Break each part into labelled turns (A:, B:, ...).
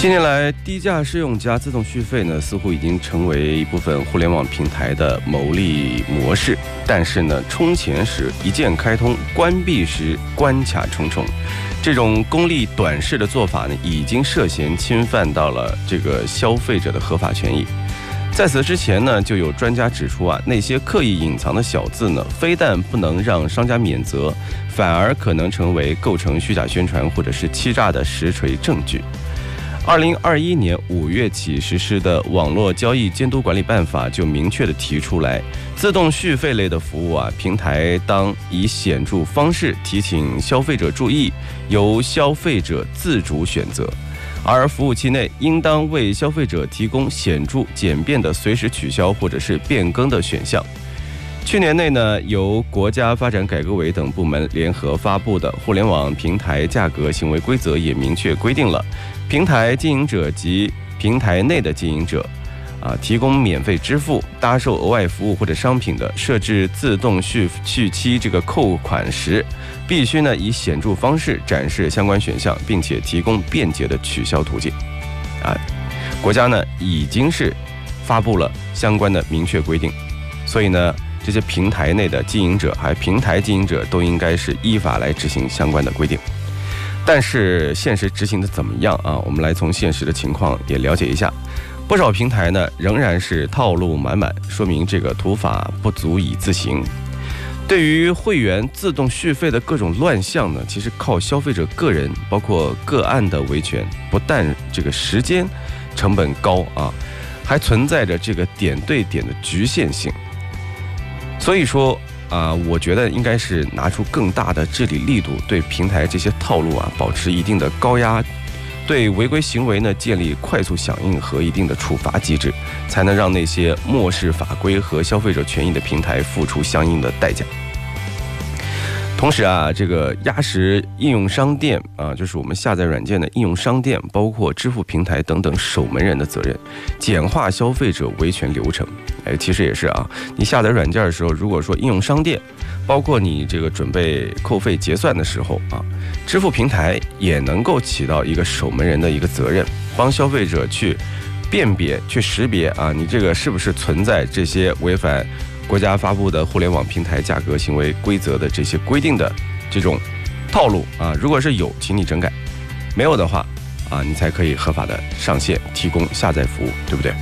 A: 近年来，低价试用加自动续费呢，似乎已经成为一部分互联网平台的牟利模式。但是呢，充钱时一键开通，关闭时关卡重重，这种功利短视的做法呢，已经涉嫌侵犯到了这个消费者的合法权益。在此之前呢，就有专家指出啊，那些刻意隐藏的小字呢，非但不能让商家免责，反而可能成为构成虚假宣传或者是欺诈的实锤证据。2021年5月起实施的《网络交易监督管理办法》就明确地提出来，自动续费类的服务啊，平台当以显著方式提醒消费者注意，由消费者自主选择，而服务期内应当为消费者提供显著简便的随时取消或者是变更的选项。去年内呢，由国家发展改革委等部门联合发布的《互联网平台价格行为规则》也明确规定了，平台经营者及平台内的经营者，提供免费支付、搭售额外服务或者商品的，设置自动续期这个扣款时，必须呢以显著方式展示相关选项，并且提供便捷的取消途径。国家呢已经是发布了相关的明确规定，所以呢，这些平台内的经营者还有平台经营者都应该是依法来执行相关的规定。但是现实执行的怎么样啊？我们来从现实的情况也了解一下。不少平台呢仍然是套路满满，说明这个土法不足以自行。对于会员自动续费的各种乱象呢，其实靠消费者个人包括个案的维权，不但这个时间成本高啊，还存在着这个点对点的局限性。所以说我觉得应该是拿出更大的治理力度，对平台这些套路保持一定的高压，对违规行为呢建立快速响应和一定的处罚机制，才能让那些漠视法规和消费者权益的平台付出相应的代价。同时这个压实应用商店就是我们下载软件的应用商店，包括支付平台等等守门人的责任，简化消费者维权流程。其实也是你下载软件的时候，如果说应用商店，包括你这个准备扣费结算的时候支付平台也能够起到一个守门人的一个责任，帮消费者去辨别、去识别你这个是不是存在这些违反国家发布的互联网平台价格行为规则的这些规定的这种套路如果是有，请你整改；没有的话你才可以合法的上线提供下载服务，对不对？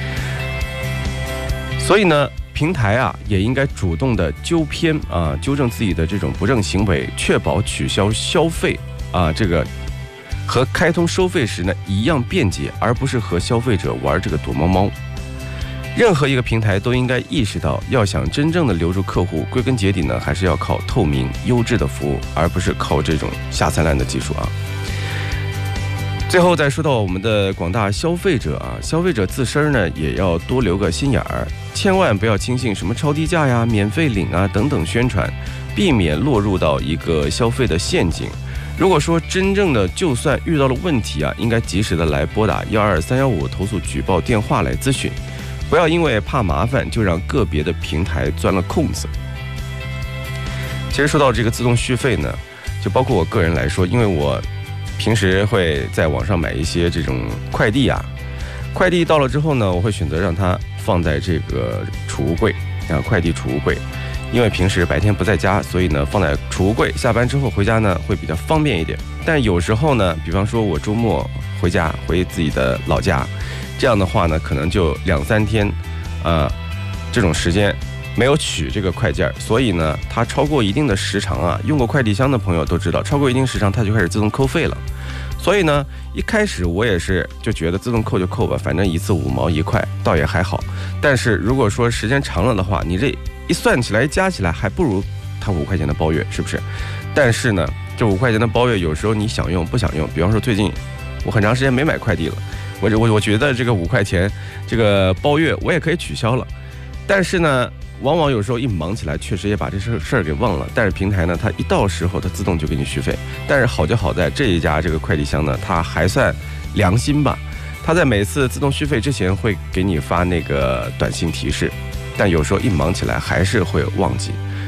A: 所以呢，平台也应该主动的纠偏纠正自己的这种不正行为，确保取消消费这个和开通收费时呢一样便捷，而不是和消费者玩这个躲猫猫。任何一个平台都应该意识到，要想真正的留住客户，归根结底呢，还是要靠透明、优质的服务，而不是靠这种下三滥的技术最后再说到我们的广大消费者消费者自身呢也要多留个心眼儿，千万不要轻信什么超低价呀、免费领等等宣传，避免落入到一个消费的陷阱。如果说真正的就算遇到了问题应该及时的来拨打12315投诉举报电话来咨询，不要因为怕麻烦就让个别的平台钻了空子。其实说到这个自动续费呢，就包括我个人来说，因为我平时会在网上买一些这种快递快递到了之后呢，我会选择让它放在这个储物柜快递储物柜，因为平时白天不在家，所以呢放在储物柜，下班之后回家呢会比较方便一点。但有时候呢，比方说我周末回家回自己的老家，这样的话呢可能就2-3天这种时间没有取这个快件，所以呢它超过一定的时长用过快递箱的朋友都知道，超过一定时长它就开始自动扣费了。所以呢一开始我也是就觉得自动扣就扣吧，反正一次5毛1块倒也还好。但是如果说时间长了的话，你这一算起来加起来还不如它5块钱的包月，是不是？但是呢这5块钱的包月有时候你想用不想用，比方说最近我很长时间没买快递了，我觉得这个5块钱这个包月我也可以取消了，但是呢往往有时候一忙起来确实也把这事儿给忘了。但是平台呢它一到时候它自动就给你续费，但是好就好在这一家这个快递箱呢它还算良心吧，它在每次自动续费之前会给你发那个短信提示，但有时候一忙起来还是会忘记。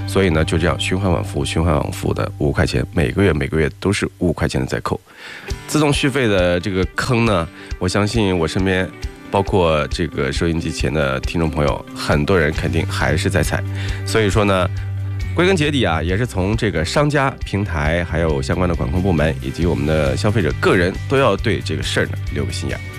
A: 所以呢，就这样循环往复的5块钱，每个月都是5块钱的在扣。自动续费的这个坑呢，我相信我身边包括这个收音机前的听众朋友，很多人肯定还是在踩。所以说呢，归根结底啊，也是从这个商家、平台，还有相关的管控部门，以及我们的消费者个人，都要对这个事儿呢留个心眼。